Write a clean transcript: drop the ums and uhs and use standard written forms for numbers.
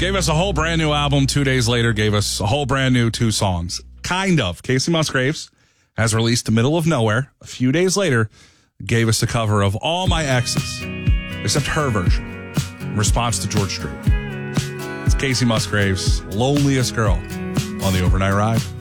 Gave us a whole brand new album. 2 days later, gave us a whole brand new 2 songs. Kind of. Casey Musgraves has released The Middle of Nowhere. A few days later, gave us a cover of All My Exes, except her version, in response to George Strait. It's Casey Musgraves' Loneliest Girl on the Overnight Ride.